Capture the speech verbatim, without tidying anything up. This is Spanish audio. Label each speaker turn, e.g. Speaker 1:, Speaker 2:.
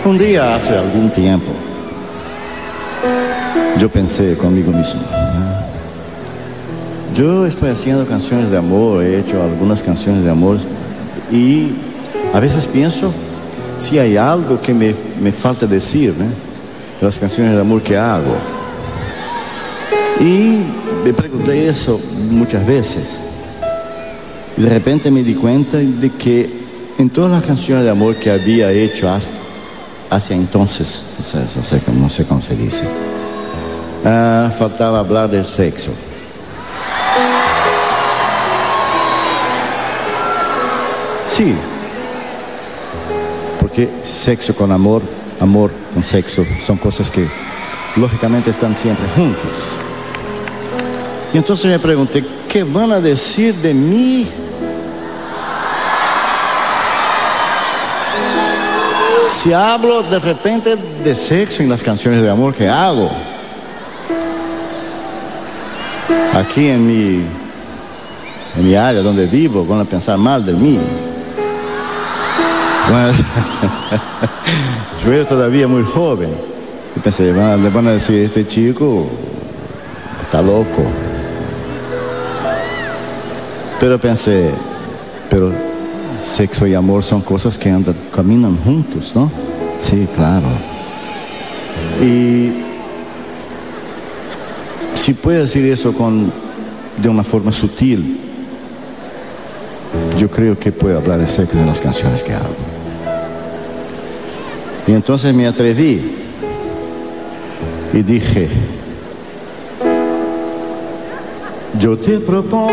Speaker 1: Un día, hace algún tiempo, yo pensé conmigo mismo, yo estoy haciendo canciones de amor, he hecho algunas canciones de amor y a veces pienso si hay algo que me, me falta decir, ¿eh? De las canciones de amor que hago. Y me pregunté eso muchas veces. Y de repente me di cuenta de que en todas las canciones de amor que había hecho hasta, hacia entonces, no sé, no sé, no sé cómo se dice, uh, faltaba hablar del sexo. Sí, porque sexo con amor, amor con sexo, son cosas que lógicamente están siempre juntos. Y entonces me pregunté, ¿qué van a decir de mí si hablo de repente de sexo en las canciones de amor que hago? Aquí en mi, en mi área donde vivo, van a pensar mal de mí. Bueno, yo era todavía muy joven. Y pensé, le van a decir, este chico está loco. Pero pensé, pero sexo y amor son cosas que andan, caminan juntos, ¿no? Sí, claro. Y si puedo decir eso con, de una forma sutil, yo creo que puedo hablar de sexo en las canciones que hago. Y entonces me atreví y dije, yo te propongo